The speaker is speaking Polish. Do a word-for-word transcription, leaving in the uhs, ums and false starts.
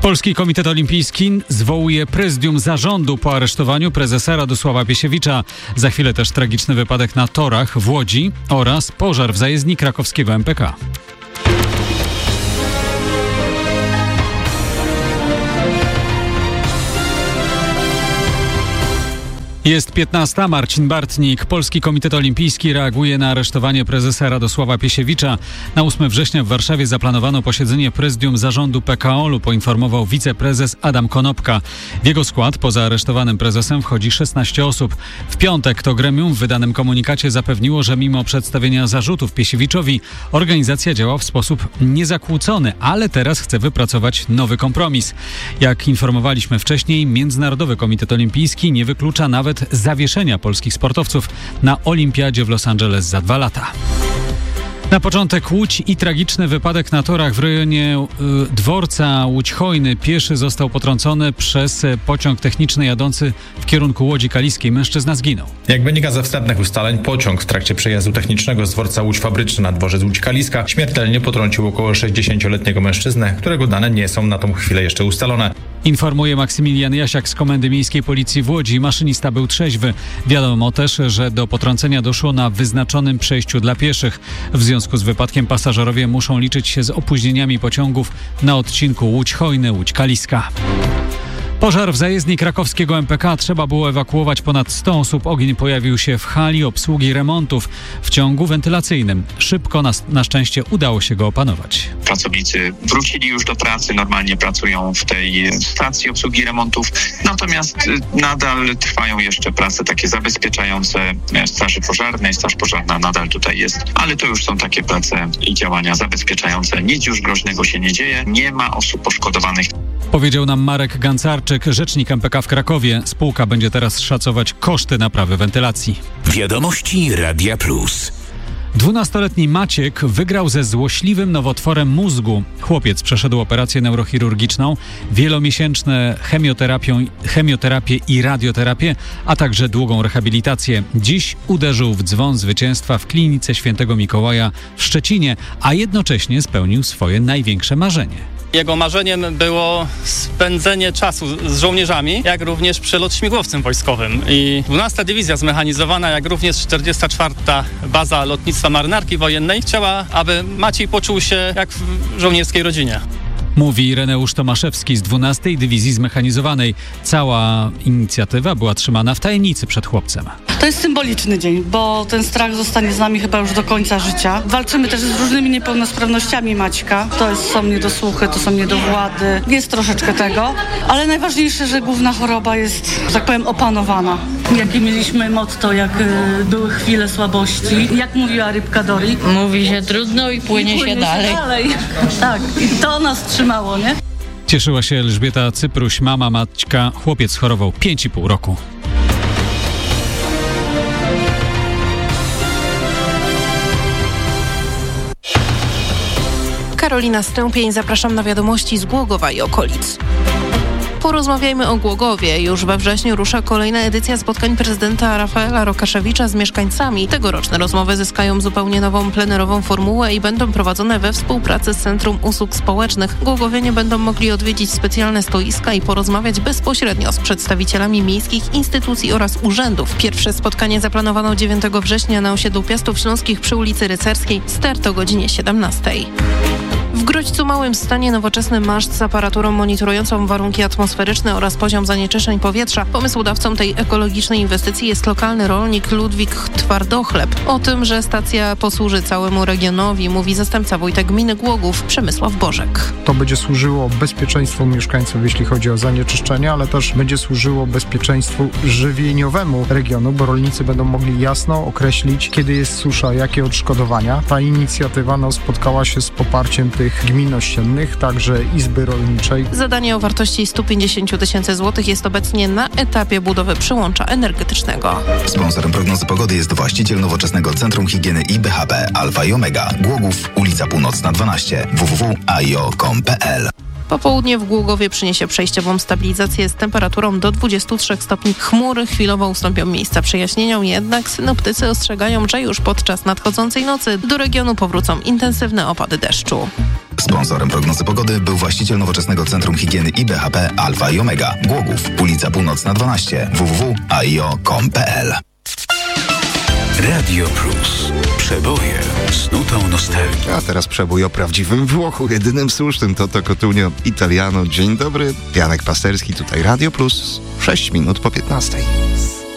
Polski Komitet Olimpijski zwołuje prezydium zarządu po aresztowaniu prezesa Radosława Piesiewicza. Za chwilę też tragiczny wypadek na torach w Łodzi oraz pożar w zajezdni krakowskiego M P K. Jest piętnasta. Marcin Bartnik. Polski Komitet Olimpijski reaguje na aresztowanie prezesa Radosława Piesiewicza. Na ósmego września w Warszawie zaplanowano posiedzenie prezydium zarządu P K O L u, poinformował wiceprezes Adam Konopka. W jego skład poza aresztowanym prezesem wchodzi szesnaście osób. W piątek to gremium w wydanym komunikacie zapewniło, że mimo przedstawienia zarzutów Piesiewiczowi organizacja działa w sposób niezakłócony, ale teraz chce wypracować nowy kompromis. Jak informowaliśmy wcześniej, Międzynarodowy Komitet Olimpijski nie wyklucza nawet zawieszenia polskich sportowców na Olimpiadzie w Los Angeles za dwa lata. Na początek Łódź i tragiczny wypadek na torach w rejonie y, dworca Łódź-Hojny. Pieszy został potrącony przez pociąg techniczny jadący w kierunku Łodzi Kaliskiej. Mężczyzna zginął. Jak wynika ze wstępnych ustaleń, pociąg w trakcie przejazdu technicznego z dworca Łódź Fabryczny na dworzec Łódź Kaliska śmiertelnie potrącił około sześćdziesięcioletniego mężczyznę, którego dane nie są na tą chwilę jeszcze ustalone. Informuje Maksymilian Jasiak z Komendy Miejskiej Policji w Łodzi. Maszynista był trzeźwy. Wiadomo też, że do potrącenia doszło na wyznaczonym przejściu dla pieszych. W związku z wypadkiem pasażerowie muszą liczyć się z opóźnieniami pociągów na odcinku Łódź-Hojny, Łódź Kaliska. Pożar w zajezdni krakowskiego M P K. Trzeba było ewakuować ponad sto osób. Ogień pojawił się w hali obsługi remontów w ciągu wentylacyjnym. Szybko na, na szczęście udało się go opanować. Pracownicy wrócili już do pracy, normalnie pracują w tej stacji obsługi remontów, natomiast nadal trwają jeszcze prace takie zabezpieczające straży pożarnej. Straż pożarna nadal tutaj jest, ale to już są takie prace i działania zabezpieczające. Nic już groźnego się nie dzieje, nie ma osób poszkodowanych. Powiedział nam Marek Gancarczyk, rzecznik M P K w Krakowie. Spółka będzie teraz szacować koszty naprawy wentylacji. Wiadomości Radia Plus. Dwunastoletni Maciek wygrał ze złośliwym nowotworem mózgu. Chłopiec przeszedł operację neurochirurgiczną, wielomiesięczne chemioterapię, chemioterapię i radioterapię, a także długą rehabilitację. Dziś uderzył w dzwon zwycięstwa w klinice Świętego Mikołaja w Szczecinie, a jednocześnie spełnił swoje największe marzenie. Jego marzeniem było spędzenie czasu z żołnierzami, jak również przelot śmigłowcem wojskowym. I dwunasta Dywizja Zmechanizowana, jak również czterdziesta czwarta Baza Lotnictwa Marynarki Wojennej chciała, aby Maciej poczuł się jak w żołnierskiej rodzinie. Mówi Ireneusz Tomaszewski z dwunastej Dywizji Zmechanizowanej. Cała inicjatywa była trzymana w tajemnicy przed chłopcem. To jest symboliczny dzień, bo ten strach zostanie z nami chyba już do końca życia. Walczymy też z różnymi niepełnosprawnościami Maćka. To jest, są niedosłuchy, to są niedowłady. Jest troszeczkę tego, ale najważniejsze, że główna choroba jest, że tak powiem, opanowana. Jakie mieliśmy motto, jak y, były chwile słabości. Jak mówiła Rybka Dori? Mówi się trudno i płynie, I płynie się, się dalej. dalej. Tak, i to nas trzymało, nie? Cieszyła się Elżbieta Cypruś, mama Maćka. Chłopiec chorował pięć i pół roku. Karolina Stępień, zapraszam na wiadomości z Głogowa i okolic. Porozmawiajmy o Głogowie. Już we wrześniu rusza kolejna edycja spotkań prezydenta Rafaela Rokaszewicza z mieszkańcami. Tegoroczne rozmowy zyskają zupełnie nową plenerową formułę i będą prowadzone we współpracy z Centrum Usług Społecznych. Głogowianie będą mogli odwiedzić specjalne stoiska i porozmawiać bezpośrednio z przedstawicielami miejskich instytucji oraz urzędów. Pierwsze spotkanie zaplanowano dziewiątego września na osiedlu Piastów Śląskich przy ulicy Rycerskiej. Start o godzinie siedemnastej. W Grodźcu Małym stanie nowoczesny maszt z aparaturą monitorującą warunki atmosferyczne oraz poziom zanieczyszczeń powietrza. Pomysłodawcą tej ekologicznej inwestycji jest lokalny rolnik Ludwik Twardochleb. O tym, że stacja posłuży całemu regionowi, mówi zastępca wójta gminy Głogów Przemysław Bożek. To będzie służyło bezpieczeństwu mieszkańców, jeśli chodzi o zanieczyszczenie, ale też będzie służyło bezpieczeństwu żywieniowemu regionu, bo rolnicy będą mogli jasno określić, kiedy jest susza, jakie odszkodowania. Ta inicjatywa no, spotkała się z poparciem tych gmin ościennych, także Izby Rolniczej. Zadanie o wartości sto pięćdziesiąt tysięcy złotych jest obecnie na etapie budowy przyłącza energetycznego. Sponsorem prognozy pogody jest właściciel nowoczesnego Centrum Higieny i B H P Alfa i Omega. Głogów, ulica Północna dwanaście, w w w kropka a i o kropka com kropka p l. Popołudnie w Głogowie przyniesie przejściową stabilizację z temperaturą do dwudziestu trzech stopni. Chmury chwilowo ustąpią miejsca przejaśnieniom, jednak synoptycy ostrzegają, że już podczas nadchodzącej nocy do regionu powrócą intensywne opady deszczu. Sponsorem prognozy pogody był właściciel nowoczesnego Centrum Higieny I B H P Alfa i Omega. Głogów, ulica Północna dwanaście, w w w kropka a i o kropka com kropka p l. Radio Plus. Przeboje z nutą nostalgii. A teraz przebój o prawdziwym Włochu. Jedynym słusznym to to Cotugno Italiano. Dzień dobry, Janek Pasterski, tutaj Radio Plus. sześć minut po piętnastej.